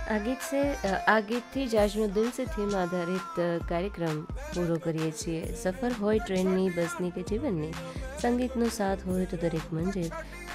આ ગીતથી જ આજનો દિલ સે થીમ આધારિત કાર્યક્રમ પૂરો કરીએ છીએ. સફર હોય ટ્રેનની, બસની કે જીવનની, સંગીતનો સાથ હોય તો દરેક મંજિલ